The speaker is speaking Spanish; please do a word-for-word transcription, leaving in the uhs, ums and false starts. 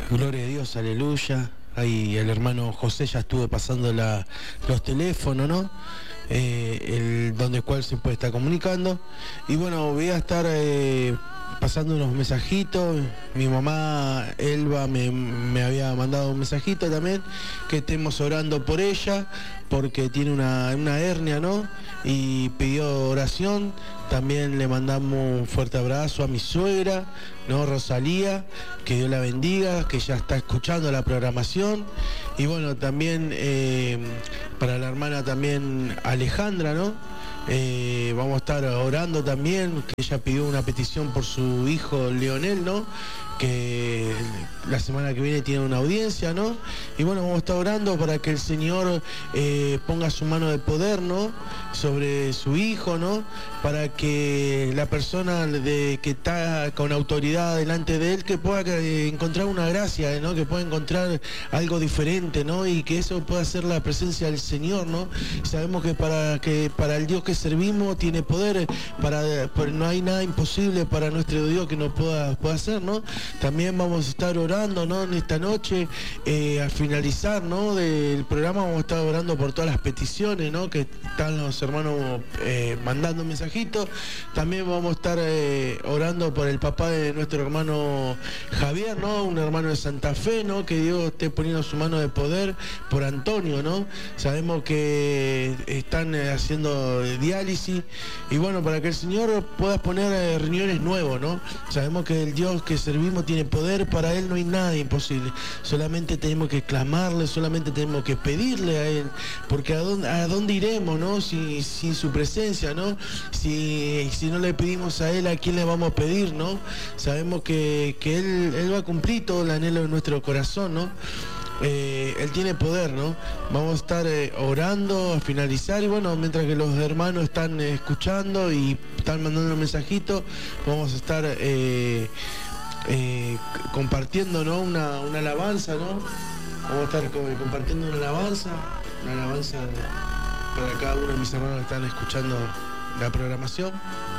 Gloria a Dios, aleluya. Ahí el hermano José ya estuvo pasando la, los teléfonos, ¿no? Eh, el, donde cual se puede estar comunicando. Y bueno, voy a estar eh, pasando unos mensajitos. Mi mamá Elba me, me había mandado un mensajito también, que estemos orando por ella, porque tiene una, una hernia, ¿no? Y pidió oración. También le mandamos un fuerte abrazo a mi suegra, ¿no? Rosalía, que Dios la bendiga, que ya está escuchando la programación. Y bueno, también eh, para la hermana también Alejandra, ¿no? Eh, vamos a estar orando también, que ella pidió una petición por su hijo Leonel, ¿no? Que la semana que viene tiene una audiencia, ¿no? Y bueno, vamos a estar orando para que el Señor eh, ponga su mano de poder, ¿no? Sobre su hijo, ¿no? Para que la persona de, que está con autoridad delante de él, que pueda eh, encontrar una gracia, ¿no? Que pueda encontrar algo diferente, ¿no? Y que eso pueda ser la presencia del Señor, ¿no? Sabemos que para, que para el Dios que servimos tiene poder, para, para no hay nada imposible para nuestro Dios que no pueda, pueda hacer, ¿no? También vamos a estar orando, ¿no? En esta noche, eh, al finalizar, ¿no? Del programa vamos a estar orando por todas las peticiones, ¿no? Que están los hermanos eh, mandando mensajitos. También vamos a estar eh, orando por el papá de nuestro hermano Javier, ¿no? Un hermano de Santa Fe, ¿no? Que Dios esté poniendo su mano de poder por Antonio, ¿no? Sabemos que están eh, haciendo diálisis y bueno, para que el Señor pueda poner eh, riñones nuevos, ¿no? Sabemos que el Dios que servimos tiene poder, para Él no hay nada imposible. Solamente tenemos que clamarle, solamente tenemos que pedirle a Él, porque a dónde, a dónde iremos, ¿no? Si, sin su presencia, ¿no? Si, si no le pedimos a Él, ¿a quién le vamos a pedir, no? Sabemos que, que Él, Él va a cumplir todo el anhelo de nuestro corazón, ¿no? Eh, él tiene poder, ¿no? Vamos a estar eh, orando a finalizar y bueno, mientras que los hermanos están eh, escuchando y están mandando un mensajito, vamos a estar eh, eh, compartiendo, ¿no? Una, una alabanza, ¿no? Vamos a estar co compartiendo una alabanza, una alabanza para cada uno de mis hermanos que están escuchando la programación.